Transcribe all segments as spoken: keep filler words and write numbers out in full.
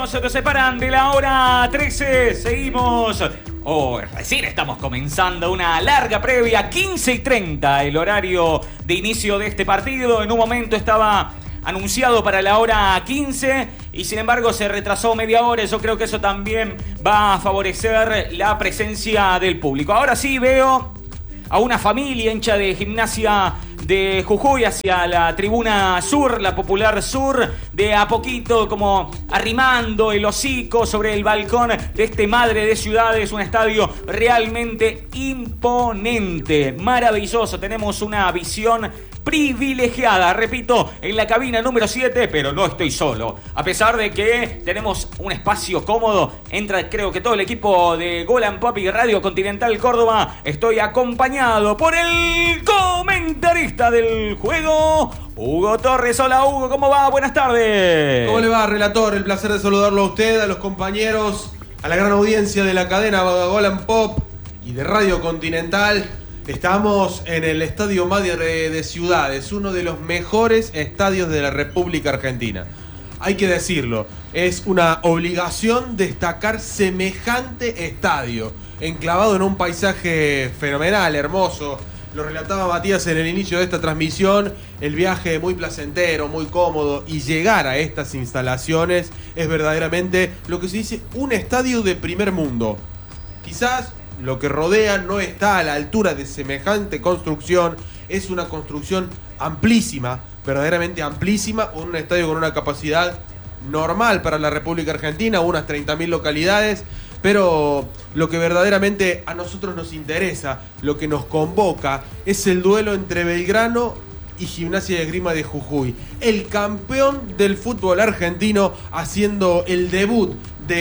minutos nos separan de la hora trece. Seguimos. Oh, recién estamos comenzando una larga previa. quince y treinta el horario de inicio de este partido. En un momento estaba anunciado para la hora quince y sin embargo se retrasó media hora. Yo creo que eso también va a favorecer la presencia del público. Ahora sí veo a una familia hincha de Gimnasia de Jujuy hacia la tribuna sur, la popular sur, de a poquito como arrimando el hocico sobre el balcón de este Madre de Ciudades, un estadio realmente imponente, maravilloso. Tenemos una visión privilegiada, repito, en la cabina número siete, pero no estoy solo. A pesar de que tenemos un espacio cómodo, entra creo que todo el equipo de Gol and Pop y Radio Continental Córdoba. Estoy acompañado por el comentarista del juego, Hugo Torres. Hola Hugo, ¿cómo va? Buenas tardes. ¿Cómo le va, relator? El placer de saludarlo a usted, a los compañeros, a la gran audiencia de la cadena Gol and Pop y de Radio Continental. Estamos en el Estadio Madre de Ciudades, uno de los mejores estadios de la República Argentina. Hay que decirlo, es una obligación destacar semejante estadio, enclavado en un paisaje fenomenal, hermoso. Lo relataba Matías en el inicio de esta transmisión, el viaje muy placentero, muy cómodo, y llegar a estas instalaciones es verdaderamente lo que se dice un estadio de primer mundo. Quizás lo que rodea no está a la altura de semejante construcción. Es una construcción amplísima, verdaderamente amplísima, un estadio con una capacidad normal para la República Argentina, unas treinta mil localidades, pero lo que verdaderamente a nosotros nos interesa, lo que nos convoca, es el duelo entre Belgrano y Gimnasia de Esgrima de Jujuy, el campeón del fútbol argentino haciendo el debut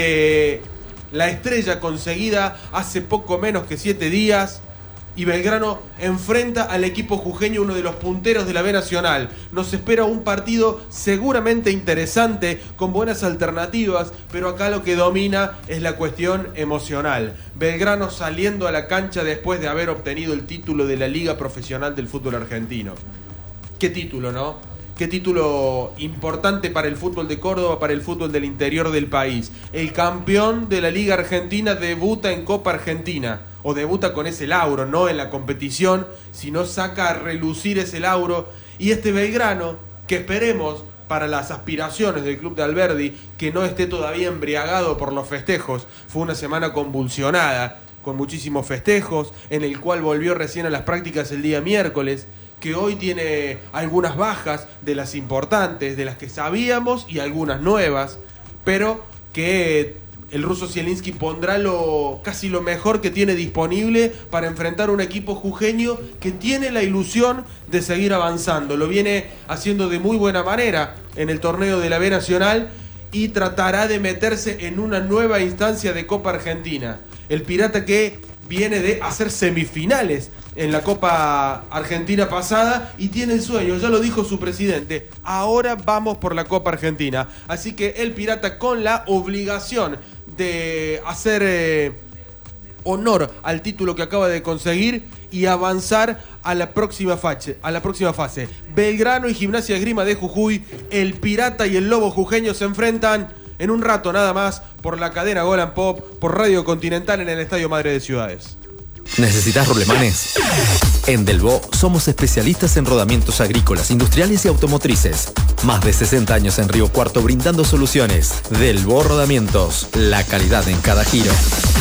de la estrella conseguida hace poco menos que siete días, y Belgrano enfrenta al equipo jujeño, uno de los punteros de la B Nacional. Nos espera un partido seguramente interesante, con buenas alternativas, pero acá lo que domina es la cuestión emocional. Belgrano saliendo a la cancha después de haber obtenido el título de la Liga Profesional del Fútbol Argentino. ¿Qué título, no? Qué título importante para el fútbol de Córdoba, para el fútbol del interior del país. El campeón de la Liga Argentina debuta en Copa Argentina, o debuta con ese lauro, no en la competición, sino saca a relucir ese lauro. Y este Belgrano, que esperemos para las aspiraciones del club de Alberdi, que no esté todavía embriagado por los festejos. Fue una semana convulsionada, con muchísimos festejos, en el cual volvió recién a las prácticas el día miércoles, que hoy tiene algunas bajas de las importantes, de las que sabíamos, y algunas nuevas, pero que el ruso Zielinski pondrá lo, casi lo mejor que tiene disponible para enfrentar un equipo jujeño que tiene la ilusión de seguir avanzando. Lo viene haciendo de muy buena manera en el torneo de la B Nacional y tratará de meterse en una nueva instancia de Copa Argentina. El Pirata que viene de hacer semifinales en la Copa Argentina pasada y tiene el sueño, ya lo dijo su presidente, ahora vamos por la Copa Argentina. Así que el Pirata con la obligación de hacer eh, honor al título que acaba de conseguir y avanzar a la próxima fase, a la próxima fase. Belgrano y Gimnasia de Esgrima de Jujuy, el Pirata y el Lobo jujeño se enfrentan en un rato nada más por la cadena Gol and Pop, por Radio Continental en el Estadio Madre de Ciudades. ¿Necesitas rolemanes? En Delvaux somos especialistas en rodamientos agrícolas, industriales y automotrices. Más de sesenta años en Río Cuarto brindando soluciones. Delvaux Rodamientos, la calidad en cada giro.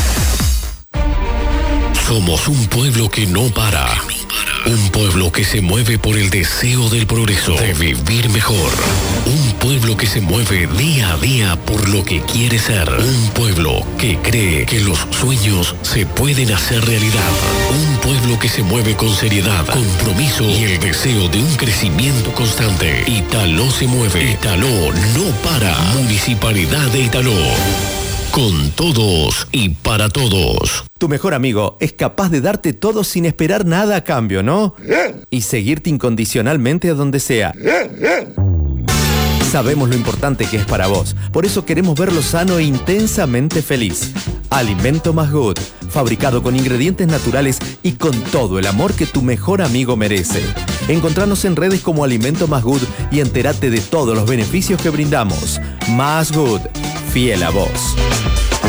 Somos un pueblo que no para. Un pueblo que se mueve por el deseo del progreso, de vivir mejor. Un pueblo que se mueve día a día por lo que quiere ser. Un pueblo que cree que los sueños se pueden hacer realidad. Un pueblo que se mueve con seriedad, compromiso y el deseo de un crecimiento constante. Italó se mueve. Italó no para. Municipalidad de Italó. Con todos y para todos. Tu mejor amigo es capaz de darte todo sin esperar nada a cambio, ¿no? Y seguirte incondicionalmente a donde sea. Sabemos lo importante que es para vos, por eso queremos verlo sano e intensamente feliz. Alimento Más Good, fabricado con ingredientes naturales y con todo el amor que tu mejor amigo merece. Encontranos en redes como Alimento Más Good y entérate de todos los beneficios que brindamos. Más Good, fiel a vos.